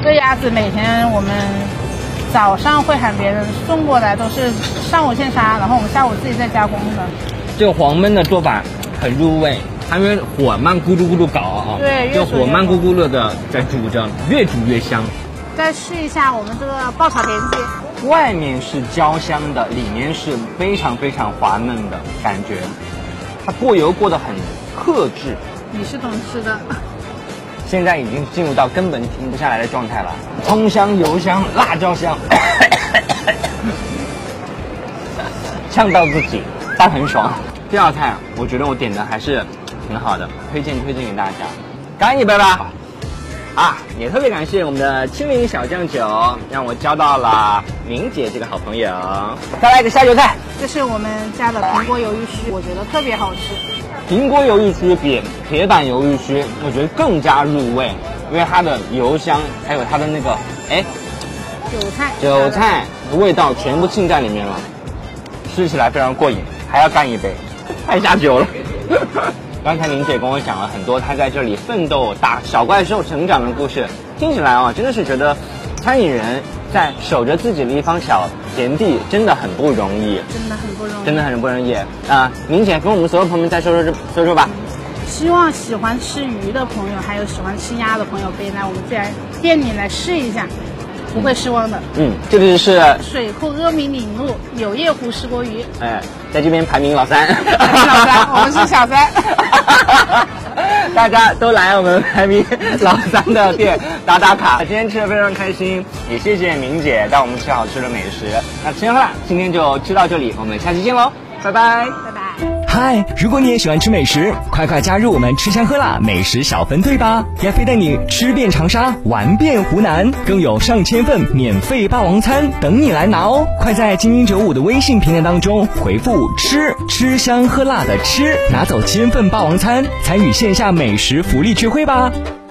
这鸭子每天我们早上会喊别人送过来，都是上午现杀，然后我们下午自己再加工的。 这个黄焖的做法很入味，它因为火慢咕噜咕噜搞啊， 对， 就火慢咕咕噜的在煮着，越煮越香。 再试一下我们这个爆炒田鸡， 外面是焦香的，里面是非常非常滑嫩的感觉，它过油过得很克制。 你是懂吃的。 现在已经进入到根本停不下来的状态了，葱香、油香、辣椒香，呛到自己，但很爽。这道菜我觉得我点的还是挺好的，推荐给大家，干一杯吧！啊，也特别感谢我们的青柠小酱酒，让我交到了明姐这个好朋友。再来一个下酒菜， 这是我们家的苹果鱿鱼须，我觉得特别好吃。 苹果鱿鱼须比铁板鱿鱼须我觉得更加入味，因为它的油香还有它的那个韭菜的味道全部浸在里面了，吃起来非常过瘾，还要干一杯，太下酒了。刚才明姐跟我讲了很多她在这里奋斗打小怪兽成长的故事，听起来啊真的是觉得餐饮人在守着自己的一方小田地真的很不容易， 真的很不容易， 真的很不容易啊！明姐跟我们所有朋友们再说说吧。 希望喜欢吃鱼的朋友，还有喜欢吃鸭的朋友，可以来我们店里来试一下，不会失望的。 这里是水库阿明岭路柳叶湖石锅鱼。 在这边排名老三。 老三，我们是小三。 大家都来我们排名老三的店打卡。今天吃的非常开心，也谢谢明姐带我们吃好吃的美食。那吃香喝辣，今天就吃到这里，我们下期见喽，拜拜， 拜拜。 嗨，如果你也喜欢吃美食，快加入我们吃香喝辣美食小分队吧！亚飞带你吃遍长沙，玩遍湖南，更有上千份免费霸王餐等你来拿哦！快在精英95的微信平台当中回复吃香喝辣的吃，拿走千份霸王餐，参与线下美食福利聚会吧！